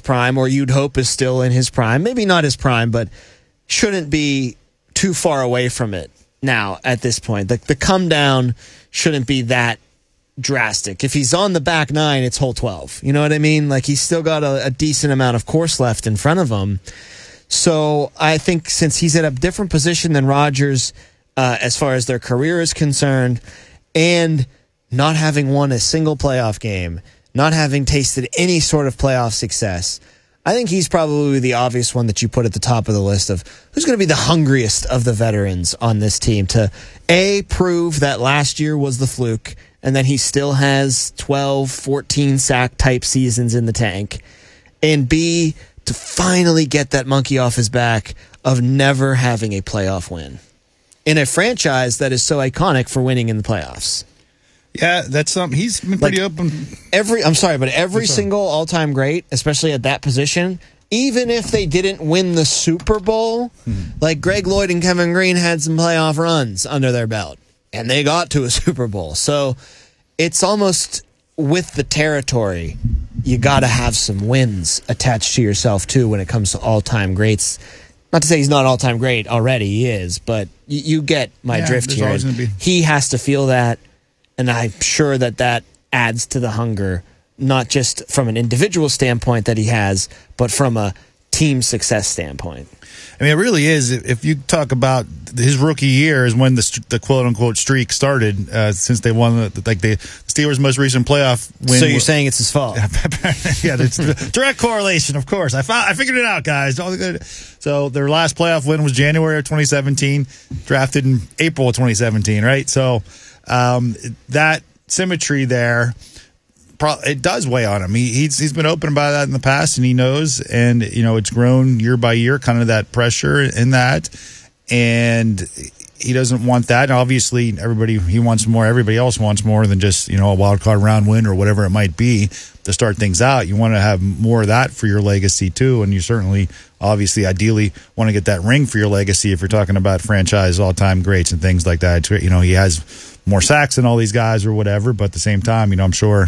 prime, or you'd hope is still in his prime. Maybe not his prime, but shouldn't be too far away from it now at this point. The come down shouldn't be that drastic. If he's on the back nine, it's hole 12. You know what I mean? Like, he's still got a decent amount of course left in front of him. So I think since he's at a different position than Rodgers as far as their career is concerned, and not having won a single playoff game, not having tasted any sort of playoff success, I think he's probably the obvious one that you put at the top of the list of who's going to be the hungriest of the veterans on this team to, A, prove that last year was the fluke and that he still has 12, 14 sack type seasons in the tank, and B, to finally get that monkey off his back of never having a playoff win in a franchise that is so iconic for winning in the playoffs. Yeah, that's something. He's been pretty open. Every single all-time great, especially at that position, even if they didn't win the Super Bowl, like Greg Lloyd and Kevin Green had some playoff runs under their belt, and they got to a Super Bowl. So it's almost with the territory, you got to have some wins attached to yourself, too, when it comes to all-time greats. Not to say he's not all-time great already, he is, but you get my drift here. He has to feel that. And I'm sure that adds to the hunger, not just from an individual standpoint that he has, but from a team success standpoint. I mean, it really is. If you talk about his rookie year is when the quote-unquote streak started, since they won the Steelers' most recent playoff win. So you're saying it's his fault? Yeah, it's direct correlation, of course. I figured it out, guys. So their last playoff win was January of 2017, drafted in April of 2017, right? So that symmetry there, it does weigh on him. He's been open about that in the past, and he knows. And it's grown year by year, kind of that pressure in that, and he doesn't want that. And obviously, he wants more. Everybody else wants more than just a wild card round win or whatever it might be to start things out. You want to have more of that for your legacy too, and you certainly, obviously, ideally want to get that ring for your legacy if you're talking about franchise all-time greats and things like that. He has more sacks than all these guys or whatever, but at the same time, I'm sure,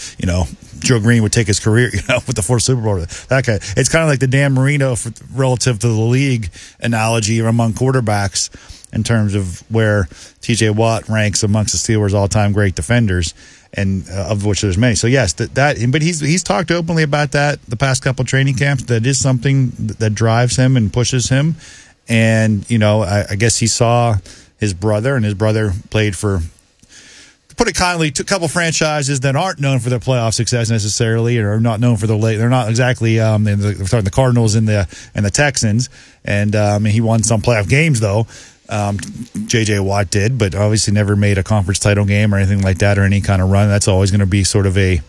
Joe Green would take his career, with the 4th Super Bowl. That guy, it's kind of like the Dan Marino relative to the league analogy among quarterbacks in terms of where T.J. Watt ranks amongst the Steelers' all-time great defenders, and of which there's many. So yes, but he's talked openly about that the past couple training camps. That is something that drives him and pushes him, and I guess he saw his brother, and his brother played for, to put it kindly, a couple franchises that aren't known for their playoff success necessarily, or are not known for they're not exactly they're talking the Cardinals and the Texans, and he won some playoff games though. J.J. Watt did, but obviously never made a conference title game or anything like that, or any kind of run. That's always going to be sort of a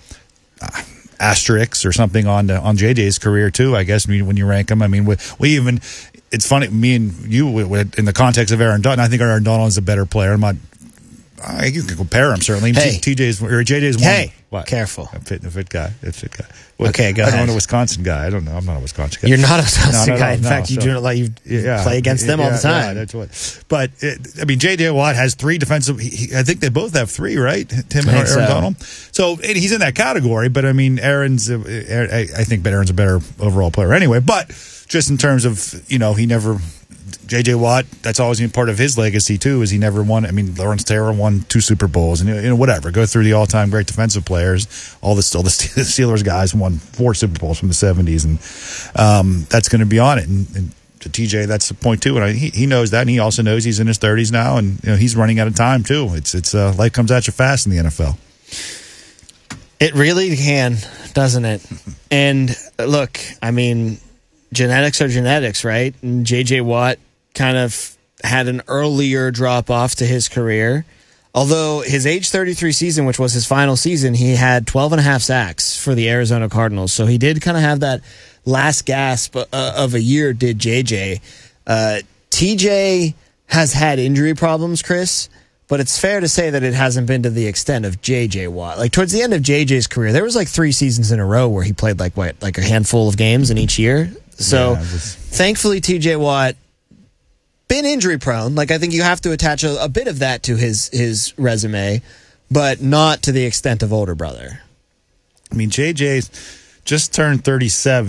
asterisk or something on J.J.'s career too, I guess. When you rank him, we even. It's funny, me and you, in the context of Aaron Donald, I think Aaron Donald is a better player. You can compare him, certainly. Hey. JJ's one. Hey, what? Careful. A fit guy. Okay, go ahead. I'm not a Wisconsin guy. I don't know. I'm not a Wisconsin guy. You're not a Wisconsin guy. In no, fact, you do not you play against them all the time. Yeah, that's what. But, J.J. Watt has 3 defensive. I think they both have 3, right? Tim and Aaron Donald. So he's in that category. But, I think Aaron's a better overall player anyway. But just in terms of, he never. J.J. Watt, that's always been part of his legacy, too, is he never won. Lawrence Taylor won 2 Super Bowls, and, whatever. Go through the all-time great defensive players. All the Steelers guys won 4 Super Bowls from the 70s, and that's going to be on it. And to TJ, that's the point, too. And he knows that, and he also knows he's in his 30s now, and he's running out of time, too. It's life comes at you fast in the NFL. It really can, doesn't it? And, look, genetics are genetics, right? And J.J. Watt kind of had an earlier drop-off to his career. Although his age 33 season, which was his final season, he had 12 and a half sacks for the Arizona Cardinals. So he did kind of have that last gasp of a year, did J.J. TJ has had injury problems, Chris, but it's fair to say that it hasn't been to the extent of J.J. Watt. Like, towards the end of J.J.'s career, there was 3 seasons in a row where he played like a handful of games in each year. So, thankfully, T.J. Watt been injury prone. I think you have to attach a bit of that to his resume, but not to the extent of older brother. J.J.'s just turned 37.